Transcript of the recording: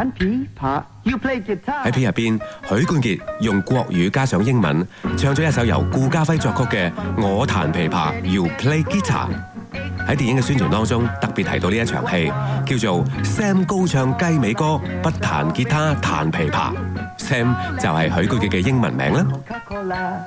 彈琵琶 You play guitar 喺片入邊，許冠傑用國語加上英文唱咗一首由顧嘉輝作曲嘅《我彈琵琶 You play guitar》。喺電影嘅宣傳當中特別提到呢一場戲，叫做 Sam 高唱雞尾歌，不彈吉他彈琵琶。Sam 就係許冠傑嘅英文名啦。